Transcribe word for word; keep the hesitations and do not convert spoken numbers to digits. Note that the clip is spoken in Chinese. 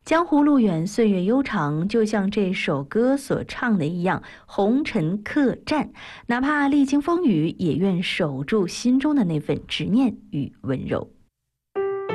江湖路远，岁月悠长，就像这首歌所唱的一样，红尘客栈，哪怕历经风雨，也愿守住心中的那份执念与温柔。